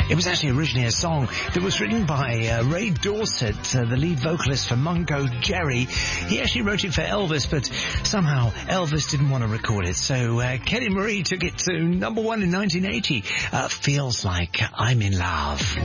It was actually originally a song that was written by Ray Dorset, the lead vocalist for Mungo Jerry. He actually wrote it for Elvis, but somehow Elvis didn't want to record it. So Kenny Marie took it to number one in 1980. Feels Like I'm in Love.